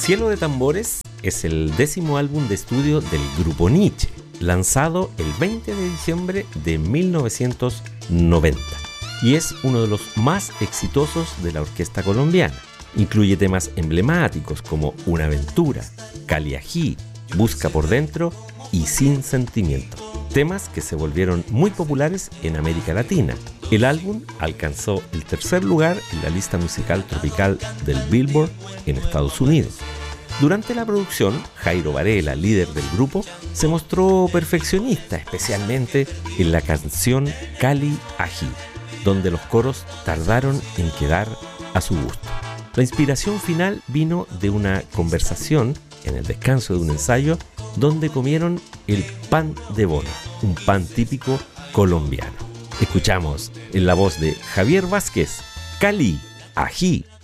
Cielo de Tambores es el 10º álbum de estudio del grupo Nietzsche, lanzado el 20 de diciembre de 1990, y es uno de los más exitosos de la orquesta colombiana. Incluye temas emblemáticos como Una aventura, Cali Ají, Busca por dentro y Sin sentimiento, temas que se volvieron muy populares en América Latina. El álbum alcanzó el tercer lugar en la lista musical tropical del Billboard en Estados Unidos. Durante la producción, Jairo Varela, líder del grupo, se mostró perfeccionista, especialmente en la canción Cali Ají, donde los coros tardaron en quedar a su gusto. La inspiración final vino de una conversación en el descanso de un ensayo donde comieron el pan de bono, un pan típico colombiano. Escuchamos en la voz de Javier Vázquez, Cali Ají.